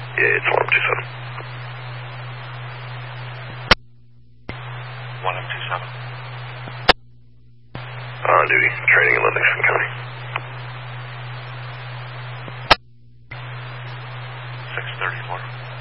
Yeah, it's 1027. 1027. On duty, training in Livingston County. 634.